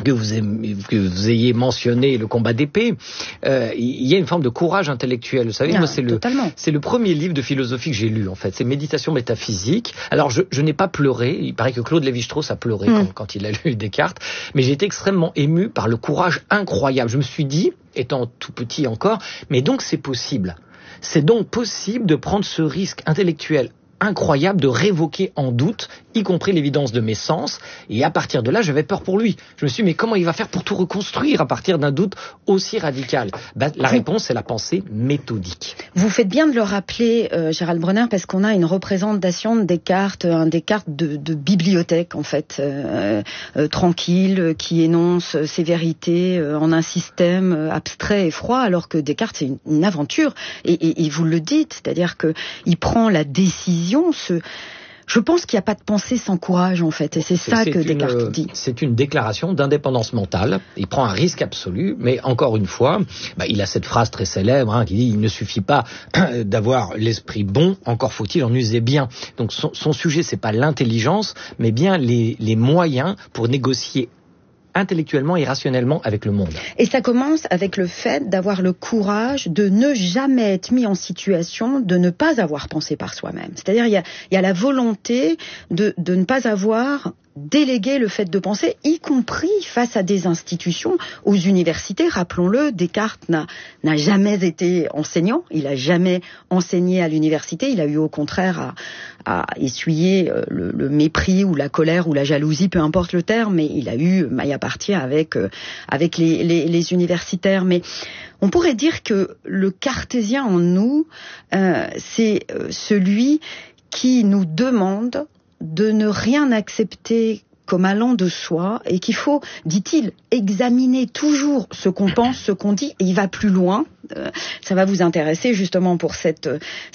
que vous ayez mentionné le combat d'épée, il y a une forme de courage intellectuel. Vous savez, moi, c'est le premier livre de philosophie que j'ai lu, en fait. C'est Méditation métaphysique. Alors, je n'ai pas pleuré. Il paraît que Claude Lévi-Strauss a pleuré quand il a lu Descartes. Mais j'ai été extrêmement ému par le courage incroyable. Je me suis dit, étant tout petit encore, mais donc c'est possible. C'est donc possible de prendre ce risque intellectuel incroyable de révoquer en doute, y compris l'évidence de mes sens. Et à partir de là, j'avais peur pour lui. Je me suis dit, mais comment il va faire pour tout reconstruire à partir d'un doute aussi radical ? La réponse, c'est la pensée méthodique. Vous faites bien de le rappeler, Gérald Bronner, parce qu'on a une représentation de Descartes, un Descartes de bibliothèque, en fait, tranquille, qui énonce ses vérités en un système abstrait et froid, alors que Descartes, c'est une aventure. Et vous le dites, c'est-à-dire que il prend la décision. Je pense qu'il n'y a pas de pensée sans courage, en fait, et c'est ça que Descartes dit. C'est une déclaration d'indépendance mentale. Il prend un risque absolu, mais encore une fois, il a cette phrase très célèbre qui dit « Il ne suffit pas d'avoir l'esprit bon, encore faut-il en user bien ». Donc son sujet, c'est pas l'intelligence, mais bien les moyens pour négocier intellectuellement et rationnellement avec le monde. Et ça commence avec le fait d'avoir le courage de ne jamais être mis en situation de ne pas avoir pensé par soi-même. C'est-à-dire, il y a la volonté de ne pas avoir délégué le fait de penser, y compris face à des institutions, aux universités. Rappelons-le, Descartes n'a jamais été enseignant, il n'a jamais enseigné à l'université, il a eu au contraire à essuyer le mépris ou la colère ou la jalousie, peu importe le terme, mais il a eu maille à partir avec les universitaires. Mais on pourrait dire que le cartésien en nous, c'est celui qui nous demande de ne rien accepter comme allant de soi, et qu'il faut, dit-il, examiner toujours ce qu'on pense, ce qu'on dit, et il va plus loin. Ça va vous intéresser justement pour cette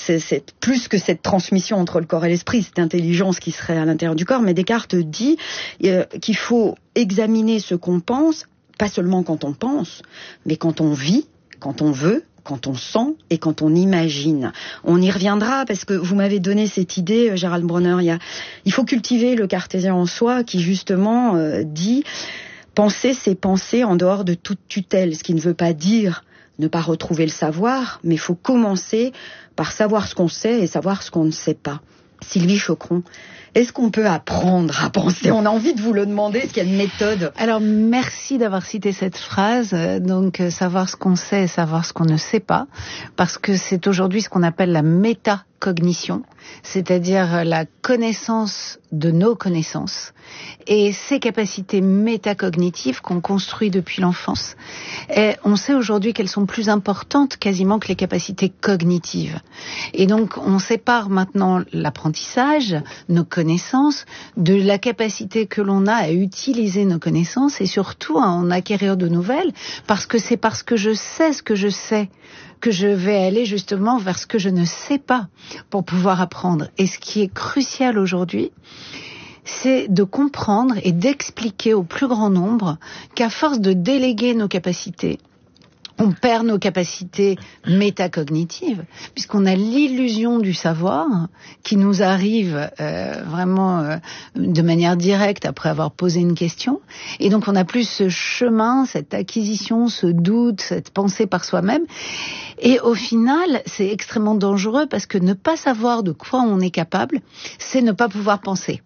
plus que cette transmission entre le corps et l'esprit, cette intelligence qui serait à l'intérieur du corps. Mais Descartes dit qu'il faut examiner ce qu'on pense, pas seulement quand on pense, mais quand on vit, quand on veut, quand on sent et quand on imagine. On y reviendra parce que vous m'avez donné cette idée, Gérald Bronner. Il faut cultiver le cartésien en soi qui justement dit penser, c'est penser en dehors de toute tutelle, ce qui ne veut pas dire ne pas retrouver le savoir, mais il faut commencer par savoir ce qu'on sait et savoir ce qu'on ne sait pas. Sylvie Choqueron, est-ce qu'on peut apprendre à penser ? On a envie de vous le demander, est-ce qu'il y a une méthode ? Alors, merci d'avoir cité cette phrase. Donc, savoir ce qu'on sait et savoir ce qu'on ne sait pas. Parce que c'est aujourd'hui ce qu'on appelle la métacognition, c'est-à-dire la connaissance de nos connaissances et ces capacités métacognitives qu'on construit depuis l'enfance. Et on sait aujourd'hui qu'elles sont plus importantes quasiment que les capacités cognitives. Et donc, on sépare maintenant l'apprentissage, nos connaissances, de la capacité que l'on a à utiliser nos connaissances et surtout à en acquérir de nouvelles, parce que c'est parce que je sais ce que je sais que je vais aller justement vers ce que je ne sais pas pour pouvoir apprendre. Et ce qui est crucial aujourd'hui, c'est de comprendre et d'expliquer au plus grand nombre qu'à force de déléguer nos capacités, on perd nos capacités métacognitives, puisqu'on a l'illusion du savoir qui nous arrive vraiment de manière directe après avoir posé une question. Et donc on n'a plus ce chemin, cette acquisition, ce doute, cette pensée par soi-même. Et au final, c'est extrêmement dangereux parce que ne pas savoir de quoi on est capable, c'est ne pas pouvoir penser.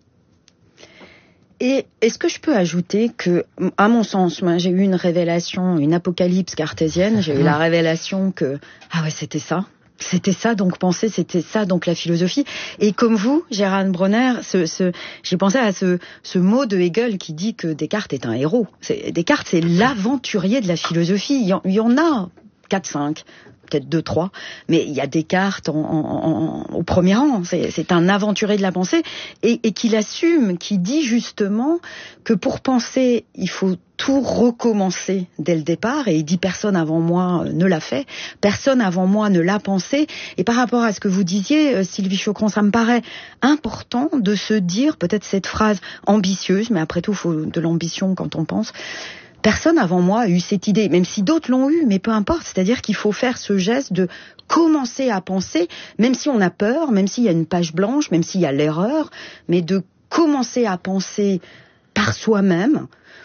Et est-ce que je peux ajouter que, à mon sens, moi, j'ai eu une révélation, une apocalypse cartésienne. J'ai eu la révélation que, c'était ça, donc penser, c'était ça, donc la philosophie. Et comme vous, Gérald Bronner, j'ai pensé à ce mot de Hegel qui dit que Descartes est un héros. Descartes, c'est l'aventurier de la philosophie. Il y en a 4-5. Peut-être 2-3, mais il y a Descartes au premier rang. C'est un aventurier de la pensée et qu'il assume, qui dit justement que pour penser, il faut tout recommencer dès le départ. Et il dit personne avant moi ne l'a fait, personne avant moi ne l'a pensé. Et par rapport à ce que vous disiez, Sylvie Choqueron, ça me paraît important de se dire peut-être cette phrase ambitieuse, mais après tout, il faut de l'ambition quand on pense. Personne avant moi a eu cette idée, même si d'autres l'ont eu, mais peu importe. C'est-à-dire qu'il faut faire ce geste de commencer à penser, même si on a peur, même s'il y a une page blanche, même s'il y a l'erreur, mais de commencer à penser par soi-même,